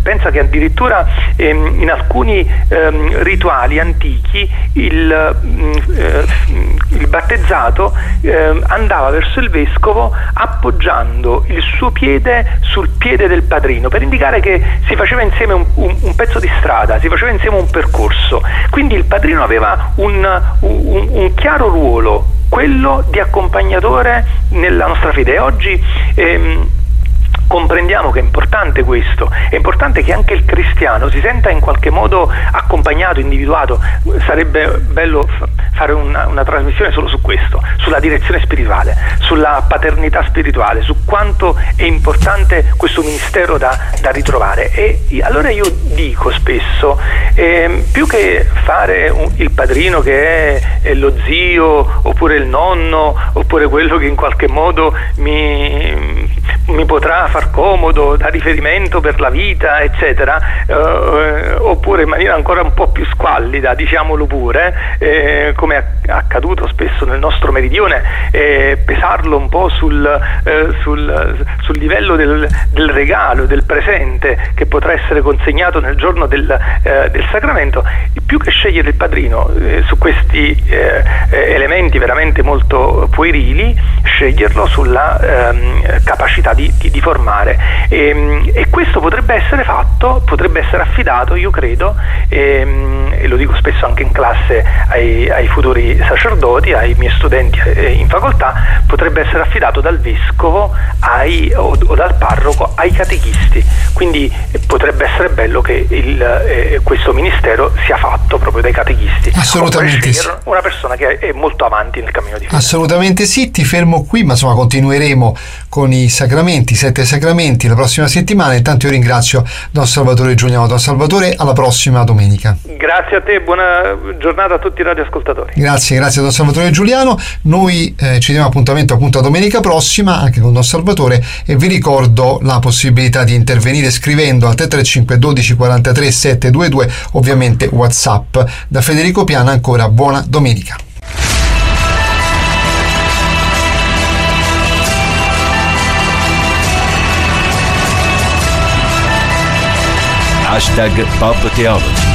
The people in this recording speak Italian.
Pensa che addirittura in alcuni rituali antichi il battezzato andava verso il vescovo appoggiando il suo piede sul piede del padrino, per indicare che si faceva insieme un pezzo di strada, si faceva insieme un percorso. Quindi il padrino aveva un chiaro ruolo, quello di accompagnatore nella nostra fede. Oggi comprendiamo che è importante questo, è importante che anche il cristiano si senta in qualche modo accompagnato, individuato. Sarebbe bello fare una trasmissione solo su questo, sulla direzione spirituale, sulla paternità spirituale, su quanto è importante questo ministero da ritrovare. E allora io dico spesso, più che fare il padrino che è lo zio, oppure il nonno, oppure quello che in qualche modo mi potrà far comodo, da riferimento per la vita, eccetera, oppure in maniera ancora un po' più squallida, diciamolo pure, come è accaduto spesso nel nostro meridione, pesarlo un po' sul livello del regalo, del presente che potrà essere consegnato nel giorno del sacramento. Più che scegliere il padrino su questi elementi veramente molto puerili, sceglierlo sulla capacità di formare, e questo potrebbe essere fatto, potrebbe essere affidato, io credo, e lo dico spesso anche in classe ai futuri sacerdoti, ai miei studenti in facoltà, potrebbe essere affidato dal vescovo o dal parroco ai catechisti. Quindi potrebbe essere bello che questo ministero sia fatto proprio dai catechisti. Assolutamente sì. Una persona che è molto avanti nel cammino di fede. Assolutamente sì, ti fermo qui, ma insomma continueremo con i sacramenti, 7 sacramenti la prossima settimana. Intanto io ringrazio Don Salvatore Giuliano. Don Salvatore, alla prossima domenica. Grazie a te, buona giornata a tutti i radioascoltatori. Grazie Don Salvatore Giuliano. Noi ci diamo appuntamento a domenica prossima anche con Don Salvatore, e vi ricordo la possibilità di intervenire scrivendo al 335 12 43 722, ovviamente WhatsApp. Da Federico Piana ancora buona domenica. #PopTheology